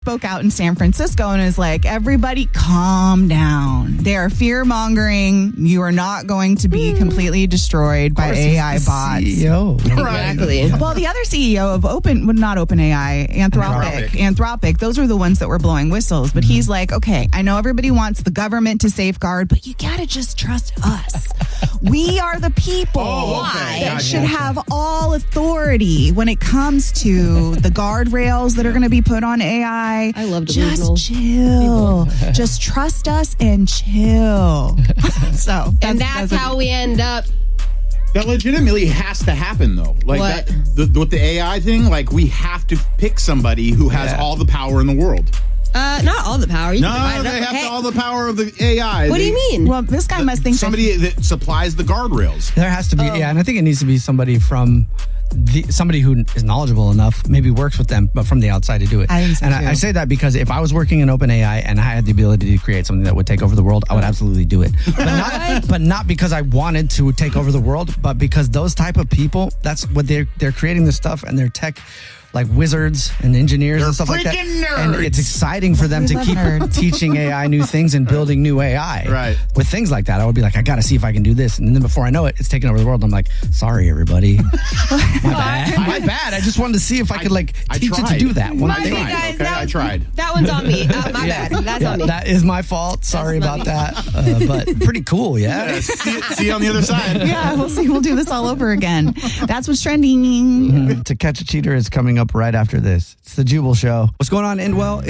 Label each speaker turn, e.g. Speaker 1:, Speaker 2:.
Speaker 1: spoke out in San Francisco and is like, everybody calm down. They are fear mongering. You are not going to be completely destroyed by AI bots.
Speaker 2: CEO.
Speaker 3: Exactly.
Speaker 1: Well, the other CEO of not OpenAI, Anthropic, those were the ones that were blowing whistles. But he's like, okay, I know everybody wants the government to safeguard, but you got to just trust us. We are the people that should have all authority when it comes to the guardrails that are going to be put on AI.
Speaker 3: I love
Speaker 1: just chill. Just trust us and chill.
Speaker 3: That's how we end up.
Speaker 4: That legitimately has to happen, though. Like
Speaker 3: what?
Speaker 4: With the AI thing, like we have to pick somebody who has all the power in the world.
Speaker 3: Not all the power. You can
Speaker 4: they have all the power of the AI.
Speaker 3: What do you mean?
Speaker 1: Well, this guy must think
Speaker 4: somebody that supplies the guardrails.
Speaker 2: There has to be, and I think it needs to be somebody from somebody who is knowledgeable enough, maybe works with them, but from the outside to do it.
Speaker 1: I think so,
Speaker 2: and
Speaker 1: too.
Speaker 2: I say that because if I was working in OpenAI and I had the ability to create something that would take over the world, I would absolutely do it. But not because I wanted to take over the world, but because those type of people, that's what they're creating this stuff, and they're tech like wizards and engineers and stuff like that.
Speaker 4: Nerds.
Speaker 2: And it's exciting for them to keep teaching AI new things and building new AI.
Speaker 4: Right.
Speaker 2: With things like that, I would be like, I got to see if I can do this. And then before I know it, it's taking over the world. I'm like, sorry, everybody. My bad. I just wanted to see if I could teach it to do that.
Speaker 4: I tried.
Speaker 3: That one's on me. My bad. That's on me.
Speaker 2: That is my fault. Sorry about that. But pretty cool, yeah.
Speaker 4: See you on the other side.
Speaker 1: Yeah, we'll see. We'll do this all over again. That's what's trending.
Speaker 2: To Catch a Cheater is coming up right after this. It's the Jubal Show. What's going on, Endwell?